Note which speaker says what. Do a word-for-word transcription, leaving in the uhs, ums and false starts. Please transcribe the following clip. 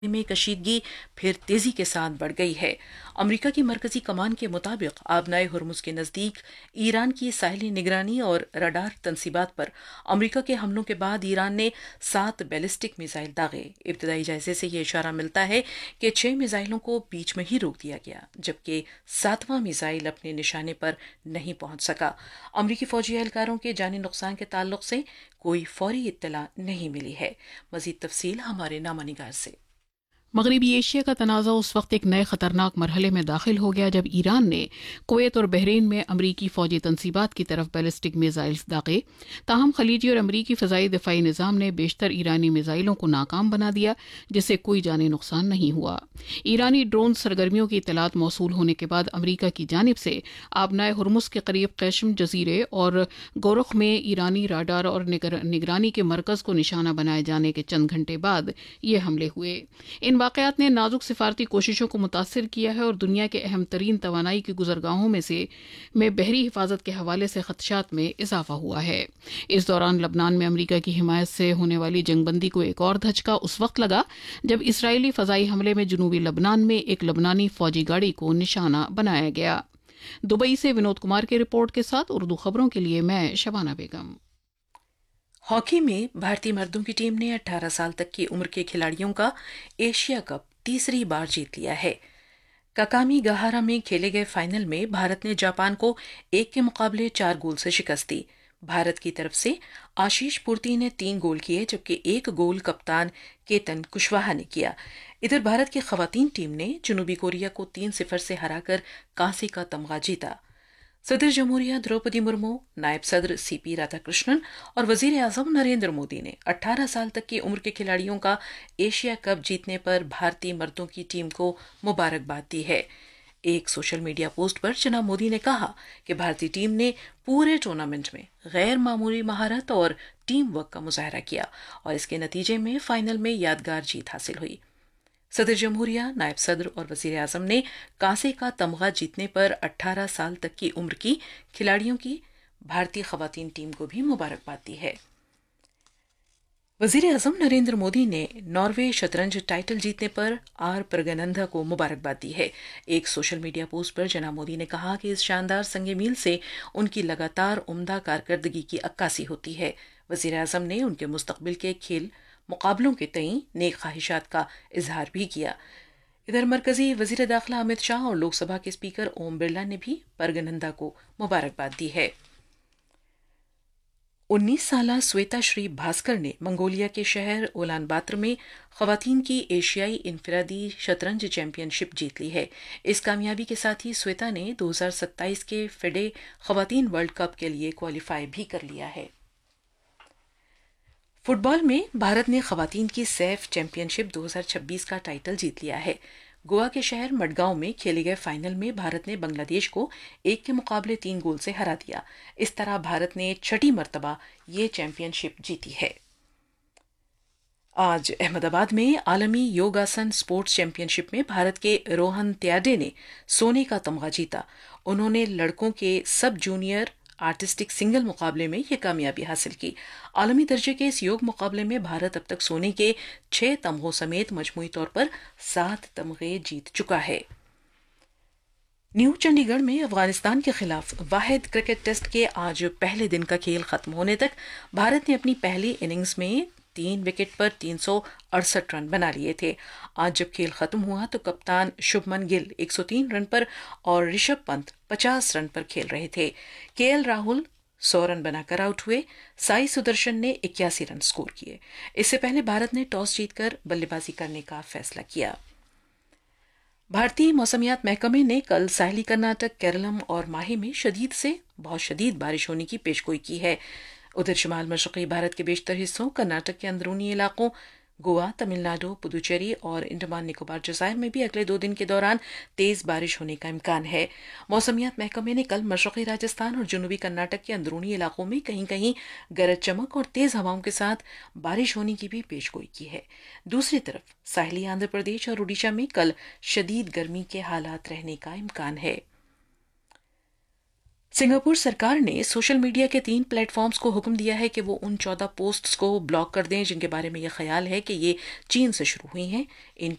Speaker 1: میں کشیدگی پھر تیزی کے ساتھ بڑھ گئی ہے۔ امریکہ کی مرکزی کمان کے مطابق آبنائے ہرمز کے نزدیک ایران کی ساحلی نگرانی اور رڈار تنصیبات پر امریکہ کے حملوں کے بعد ایران نے سات بیلسٹک میزائل داغے۔ ابتدائی جائزے سے یہ اشارہ ملتا ہے کہ چھ میزائلوں کو بیچ میں ہی روک دیا گیا، جبکہ ساتواں میزائل اپنے نشانے پر نہیں پہنچ سکا۔ امریکی فوجی اہلکاروں کے جانی نقصان کے تعلق سے کوئی فوری اطلاع نہیں ملی ہے۔ مزید تفصیل ہمارے نامہ نگار سے۔
Speaker 2: مغربی ایشیا کا تنازع اس وقت ایک نئے خطرناک مرحلے میں داخل ہو گیا جب ایران نے کویت اور بحرین میں امریکی فوجی تنصیبات کی طرف بیلسٹک میزائلز داغے۔ تاہم خلیجی اور امریکی فضائی دفاعی نظام نے بیشتر ایرانی میزائلوں کو ناکام بنا دیا، جس سے کوئی جانی نقصان نہیں ہوا۔ ایرانی ڈرون سرگرمیوں کی اطلاعات موصول ہونے کے بعد امریکہ کی جانب سے آبنائے ہرمز کے قریب قیشم جزیرے اور گورخ میں ایرانی راڈار اور نگرانی کے مرکز کو نشانہ بنائے جانے کے چند گھنٹے بعد یہ حملے ہوئے۔ ان واقعات نے نازک سفارتی کوششوں کو متاثر کیا ہے اور دنیا کے اہم ترین توانائی کی گزرگاہوں میں سے میں بحری حفاظت کے حوالے سے خدشات میں اضافہ ہوا ہے۔ اس دوران لبنان میں امریکہ کی حمایت سے ہونے والی جنگ بندی کو ایک اور دھچکا اس وقت لگا جب اسرائیلی فضائی حملے میں جنوبی لبنان میں ایک لبنانی فوجی گاڑی کو نشانہ بنایا گیا۔ دبئی سے ونود کمار کی رپورٹ کے ساتھ اردو خبروں کے لیے میں شبانہ بیگم۔
Speaker 1: ہاکی میں بھارتی مردوں کی ٹیم نے اٹھارہ سال تک کی عمر کے کھلاڑیوں کا ایشیا کپ تیسری بار جیت لیا ہے۔ کاکامی گہارا میں کھیلے گئے فائنل میں بھارت نے جاپان کو ایک کے مقابلے چار گول سے شکست دی۔ بھارت کی طرف سے آشیش پورتی نے تین گول کیے جبکہ ایک گول کپتان کیتن کشواہا نے کیا۔ ادھر بھارت کی خواتین ٹیم نے جنوبی کوریا کو تین صفر سے ہرا کر کانسی کا تمغہ جیتا۔ صدر جمہوریہ دروپدی مرمو، نائب صدر سی پی رادھا کرشنن اور وزیر اعظم نریندر مودی نے اٹھارہ سال تک کی عمر کے کھلاڑیوں کا ایشیا کپ جیتنے پر بھارتی مردوں کی ٹیم کو مبارکباد دی ہے۔ ایک سوشل میڈیا پوسٹ پر جناب مودی نے کہا کہ بھارتی ٹیم نے پورے ٹورنامنٹ میں غیر معمولی مہارت اور ٹیم ورک کا مظاہرہ کیا اور اس کے نتیجے میں فائنل میں یادگار جیت حاصل ہوئی۔ صدر جمہوریہ، نائب صدر اور وزیر اعظم نے کانسے کا تمغہ جیتنے پر اٹھارہ سال تک کی عمر کی کھلاڑیوں کی بھارتی خواتین ٹیم کو بھی مبارکباد دی ہے۔ وزیر اعظم نریندر مودی نے ناروے شطرنج ٹائٹل جیتنے پر آر پرگنندھا کو مبارکباد دی ہے۔ ایک سوشل میڈیا پوسٹ پر جناب مودی نے کہا کہ اس شاندار سنگ میل سے ان کی لگاتار عمدہ کارکردگی کی عکاسی ہوتی ہے۔ وزیر اعظم نے ان کے مستقبل کے کھیل مقابلوں کے تئیں نیک خواہشات کا اظہار بھی کیا۔ ادھر مرکزی وزیر داخلہ امت شاہ اور لوک سبھا کے اسپیکر اوم برلا نے بھی پرگنندھا کو مبارکباد دی ہے۔ انیس سالہ سویتا شری بھاسکر نے منگولیا کے شہر اولان باتر میں خواتین کی ایشیائی انفرادی شطرنج چیمپئن شپ جیت لی ہے۔ اس کامیابی کے ساتھ ہی سویتا نے دو ہزار ستائیس کے فیڈے خواتین ورلڈ کپ کے لیے کوالیفائی بھی کر لیا ہے۔ فٹ بال میں بھارت نے خواتین کی سیف چیمپئن شپ دو ہزار چھبیس کا ٹائٹل جیت لیا ہے۔ گوا کے شہر مڈگاؤں میں کھیلے گئے فائنل میں بھارت نے بنگلہ دیش کو ایک کے مقابلے تین گول سے ہرا دیا۔ اس طرح بھارت نے چھٹی مرتبہ یہ چیمپئن شپ جیتی ہے۔ آج احمد آباد میں عالمی یوگاسن اسپورٹس چیمپئن شپ میں بھارت کے روہن تیاڈے نے سونے کا تمغہ جیتا۔ انہوں نے لڑکوں کے سب جونیئر آرٹسٹک سنگل مقابلے میں یہ کامیابی حاصل کی۔ عالمی درجے کے اس یوگ مقابلے میں بھارت اب تک سونے کے چھ تمغوں سمیت مجموعی طور پر سات تمغے جیت چکا ہے۔ نیو چنڈی گڑھ میں افغانستان کے خلاف واحد کرکٹ ٹیسٹ کے آج پہلے دن کا کھیل ختم ہونے تک بھارت نے اپنی پہلی اننگز میں تین وکٹ پر تین سو اڑسٹھ رن بنا لیے تھے۔ آج جب کھیل ختم ہوا تو کپتان شبمن گل ایک سو تین رن پر اور رشبھ پنت پچاس رن پر کھیل رہے تھے۔ کے ایل راہل سو رن بنا کر آؤٹ ہوئے۔ سائی سدرشن نے اکیاسی رن سکور کیے۔ اس سے پہلے بھارت نے ٹاس جیت کر بلے بازی کرنے کا فیصلہ کیا۔ بھارتی موسمیات محکمے نے کل ساحلی کرناٹک، کیرلم اور ماہی میں شدید سے بہت شدید بارش ہونے کی پیشگوئی کی ہے۔ ادھر شمال مشرقی بھارت کے بیشتر حصوں، کرناٹک کے اندرونی علاقوں، گوا، تمل ناڈو، پدوچیری اور انڈمان نکوبار جزائر میں بھی اگلے دو دن کے دوران تیز بارش ہونے کا امکان ہے۔ موسمیات محکمے نے کل مشرقی راجستھان اور جنوبی کرناٹک کے اندرونی علاقوں میں کہیں کہیں گرج چمک اور تیز ہواؤں کے ساتھ بارش ہونے کی بھی پیشگوئی کی ہے۔ دوسری طرف ساحلی آندھر پردیش اور اڈیشہ میں کل شدید گرمی کے حالات رہنے کا امکان ہے۔ सिंगापुर सरकार ने सोशल मीडिया के तीन प्लेटफॉर्म्स को हुक्म दिया है कि वो उन चौदह पोस्ट्स को ब्लॉक कर दें जिनके बारे में ये ख्याल है कि ये चीन से शुरू हुई हैं। इन